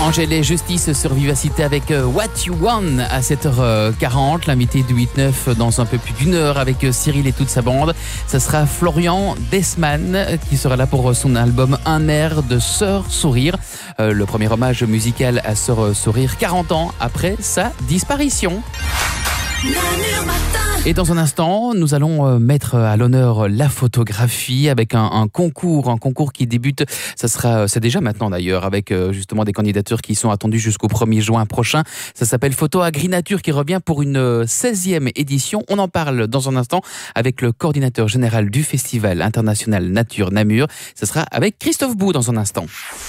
Angèle et Justice sur Vivacité avec What You Want à 7h40. L'invité du 8-9 dans un peu plus d'une heure avec Cyril et toute sa bande. Ça sera Florian Desman qui sera là pour son album Un air de Sœur Sourire. Le premier hommage musical à Sœur Sourire 40 ans après sa disparition. Et dans un instant, nous allons mettre à l'honneur la photographie avec un concours qui débute. C'est déjà maintenant d'ailleurs, avec justement des candidatures qui sont attendues jusqu'au 1er juin prochain. Ça s'appelle Photo Agri-Nature qui revient pour une 16e édition. On en parle dans un instant avec le coordinateur général du Festival international Nature Namur. Ce sera avec Christophe Bou dans un instant.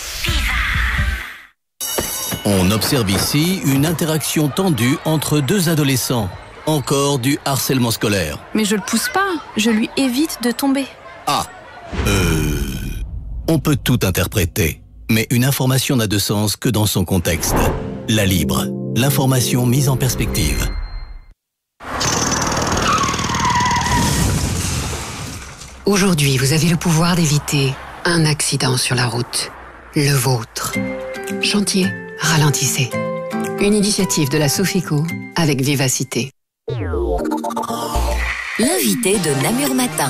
On observe ici une interaction tendue entre deux adolescents. Encore du harcèlement scolaire. Mais je le pousse pas, je lui évite de tomber. On peut tout interpréter, mais une information n'a de sens que dans son contexte. La Libre, l'information mise en perspective. Aujourd'hui, vous avez le pouvoir d'éviter un accident sur la route. Le vôtre. Chantier, ralentissez. Une initiative de la Sofico avec Vivacité. L'invité de Namur Matin.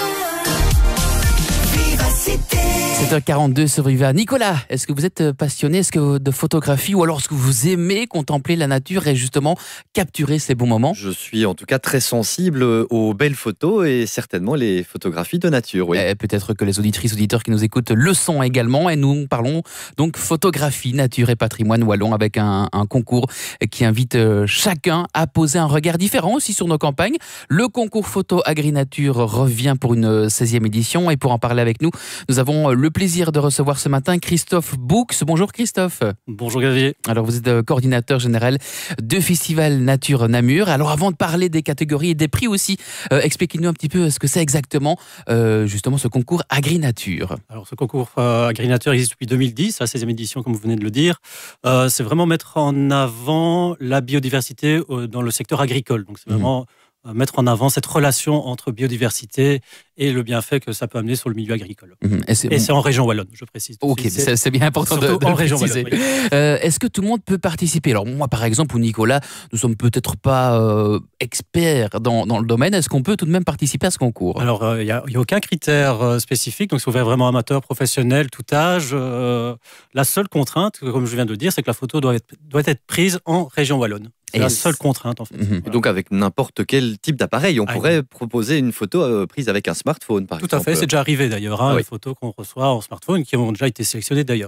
7h42 sur Viva. Nicolas, est-ce que vous êtes passionné de photographie ou alors est-ce que vous aimez contempler la nature et justement capturer ces bons moments? Je suis en tout cas très sensible aux belles photos et certainement les photographies de nature. Oui. Peut-être que les auditrices, auditeurs qui nous écoutent le sont également et nous parlons donc photographie, nature et patrimoine wallon avec un concours qui invite chacun à poser un regard différent aussi sur nos campagnes. Le concours photo Agri-Nature revient pour une 16e édition et pour en parler avec nous, nous avons le plaisir de recevoir ce matin Christophe Boux. Bonjour Christophe. Bonjour Xavier. Alors vous êtes coordinateur général de Festival Nature Namur. Alors avant de parler des catégories et des prix aussi, expliquez-nous un petit peu ce que c'est exactement justement ce concours Agri-Nature. Alors ce concours Agri-Nature existe depuis 2010, la 16e édition comme vous venez de le dire. C'est vraiment mettre en avant la biodiversité dans le secteur agricole. Donc c'est vraiment mettre en avant cette relation entre biodiversité et le bienfait que ça peut amener sur le milieu agricole. Et c'est en région wallonne, je précise. Ok, c'est bien important de en région préciser. Wallonne, oui. Est-ce que tout le monde peut participer? Alors moi, par exemple, ou Nicolas, nous sommes peut-être pas experts dans le domaine. Est-ce qu'on peut tout de même participer à ce concours? Alors, il n'y a aucun critère spécifique, donc c'est ouvert vraiment amateur, professionnel, tout âge. La seule contrainte, comme je viens de le dire, c'est que la photo doit être prise en région wallonne. C'est la seule contrainte, en fait. Et donc, avec n'importe quel type d'appareil, on pourrait proposer une photo prise avec un smartphone, par exemple. Tout à fait, c'est déjà arrivé d'ailleurs, les photos qu'on reçoit en smartphone, qui ont déjà été sélectionnées d'ailleurs.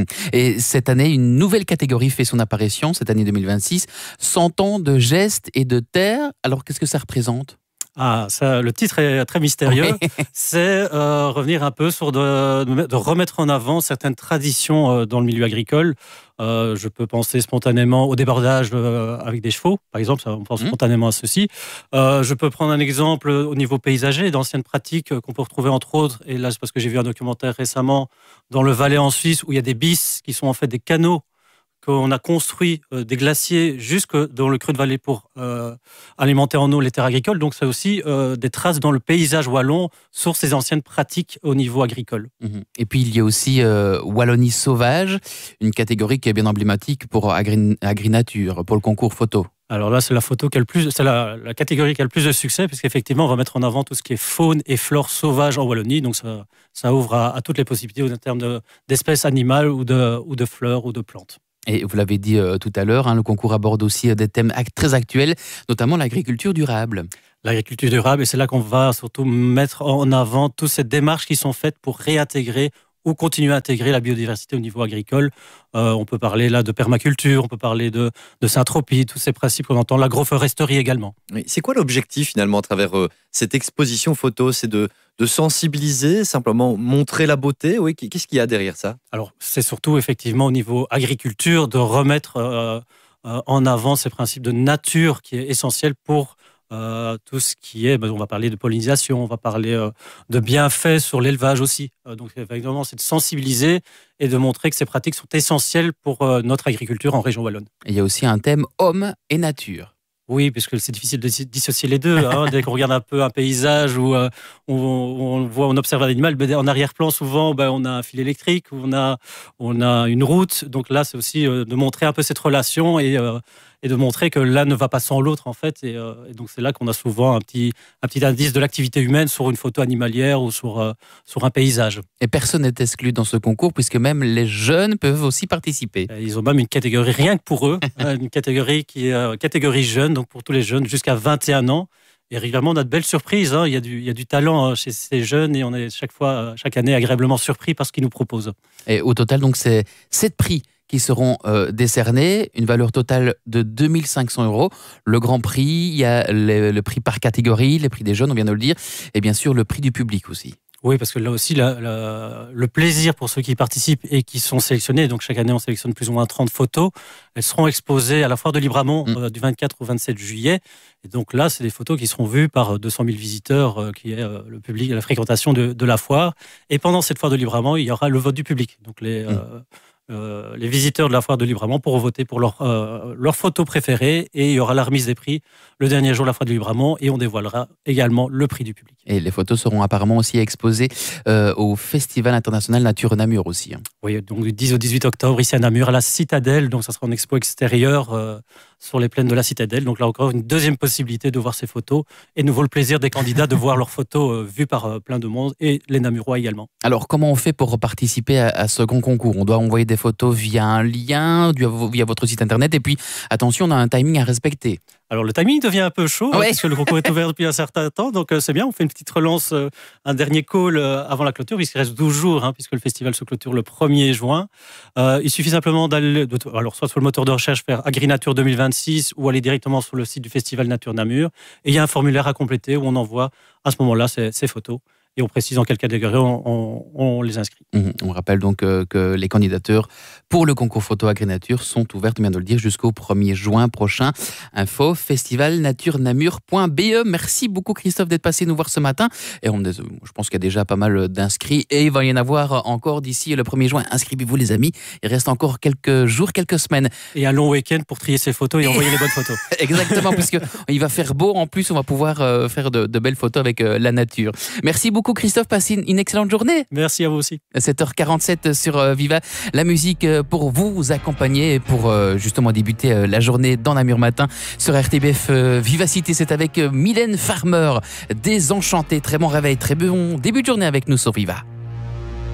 Et cette année, une nouvelle catégorie fait son apparition, cette année 2026, 100 ans de gestes et de terre. Alors, qu'est-ce que ça représente? Ça, le titre est très mystérieux. C'est revenir un peu sur de remettre en avant certaines traditions dans le milieu agricole. Je peux penser spontanément au débordage avec des chevaux, par exemple, on pense spontanément à ceci. Je peux prendre un exemple au niveau paysager, d'anciennes pratiques qu'on peut retrouver entre autres, et là c'est parce que j'ai vu un documentaire récemment dans le Valais en Suisse où il y a des bis qui sont en fait des canaux qu'on a construit des glaciers jusque dans le creux de vallée pour alimenter en eau les terres agricoles. Donc, c'est aussi des traces dans le paysage wallon sur ces anciennes pratiques au niveau agricole. Et puis, il y a aussi Wallonie sauvage, une catégorie qui est bien emblématique pour Agri-Nature, pour le concours photo. Alors là, c'est la photo c'est la catégorie qui a le plus de succès, puisqu'effectivement, on va mettre en avant tout ce qui est faune et flore sauvage en Wallonie. Donc, ça ouvre à toutes les possibilités en termes d'espèces animales ou de fleurs ou de plantes. Et vous l'avez dit tout à l'heure, le concours aborde aussi des thèmes très actuels, notamment l'agriculture durable. L'agriculture durable, et c'est là qu'on va surtout mettre en avant toutes ces démarches qui sont faites pour réintégrer ou continuer à intégrer la biodiversité au niveau agricole. On peut parler là de permaculture, on peut parler de syntropie, tous ces principes qu'on entend, l'agroforesterie également. Oui. C'est quoi l'objectif finalement à travers cette exposition photo? C'est de sensibiliser, simplement montrer la beauté? Oui, qu'est-ce qu'il y a derrière ça? Alors, c'est surtout effectivement au niveau agriculture de remettre en avant ces principes de nature qui est essentiel pour tout ce qui est, on va parler de pollinisation, on va parler de bienfaits sur l'élevage aussi. Donc, effectivement, c'est de sensibiliser et de montrer que ces pratiques sont essentielles pour notre agriculture en région wallonne. Et il y a aussi un thème homme et nature. Oui, puisque c'est difficile de dissocier les deux. Hein. Dès qu'on regarde un peu un paysage où on observe un animal, en arrière-plan, souvent, on a un fil électrique, on a une route. Donc là, c'est aussi de montrer un peu cette relation et de montrer que l'un ne va pas sans l'autre, en fait. Et donc, c'est là qu'on a souvent un petit indice de l'activité humaine sur une photo animalière ou sur un paysage. Et personne n'est exclu dans ce concours, puisque même les jeunes peuvent aussi participer. Ils ont même une catégorie rien que pour eux, une catégorie qui est catégorie jeune, donc pour tous les jeunes jusqu'à 21 ans. Et régulièrement, on a de belles surprises. Hein. Il y a du talent chez ces jeunes et on est chaque année agréablement surpris par ce qu'ils nous proposent. Et au total, donc, c'est 7 prix qui seront décernés, une valeur totale de 2500 €. Le grand prix, il y a le prix par catégorie, les prix des jeunes, on vient de le dire, et bien sûr le prix du public aussi. Oui, parce que là aussi, le plaisir pour ceux qui participent et qui sont sélectionnés, donc chaque année on sélectionne plus ou moins 30 photos, elles seront exposées à la foire de Libramont du 24 au 27 juillet. Et donc là, c'est des photos qui seront vues par 200 000 visiteurs, qui est le public, la fréquentation de la foire. Et pendant cette foire de Libramont, il y aura le vote du public. Donc les visiteurs de la foire de Libramont pourront voter pour leur photo préférée et il y aura la remise des prix le dernier jour de la foire de Libramont et on dévoilera également le prix du public. Et les photos seront apparemment aussi exposées au Festival international Nature Namur aussi. Oui, donc du 10 au 18 octobre ici à Namur, à la Citadelle, donc ça sera en expo extérieure sur les plaines de la Citadelle. Donc là encore une deuxième possibilité de voir ces photos et nouveau le plaisir des candidats de voir leurs photos vues par plein de monde et les Namurois également. Alors comment on fait pour participer à ce grand concours? On doit envoyer des photos via un lien, via votre site internet et puis attention, on a un timing à respecter. Alors le timing devient un peu chaud puisque le concours est ouvert depuis un certain temps, donc c'est bien, on fait une petite relance, un dernier call avant la clôture, puisqu'il reste 12 jours, puisque le festival se clôture le 1er juin. Il suffit simplement d'aller, soit sur le moteur de recherche, faire AgriNature 2026 ou aller directement sur le site du Festival Nature Namur. Et il y a un formulaire à compléter où on envoie à ce moment-là ces photos. Et on précise en quelle catégorie on les inscrit. On rappelle donc que les candidatures pour le concours photo AgriNature sont ouvertes, on vient de le dire, jusqu'au 1er juin prochain. Info festivalnaturenamur.be. Merci beaucoup Christophe d'être passé nous voir ce matin. Et je pense qu'il y a déjà pas mal d'inscrits et il va y en avoir encore d'ici le 1er juin. Inscrivez-vous les amis, il reste encore quelques jours, quelques semaines. Et un long week-end pour trier ces photos et envoyer les bonnes photos. Exactement, puisqu'il va faire beau. En plus, on va pouvoir faire de belles photos avec la nature. Merci beaucoup Christophe, passez une excellente journée. Merci à vous aussi. 7h47 sur Viva, la musique pour vous accompagner et pour justement débuter la journée dans Namur Matin sur RTBF Vivacité. C'est avec Mylène Farmer, Désenchantée. Très bon réveil, très bon début de journée avec nous sur Viva.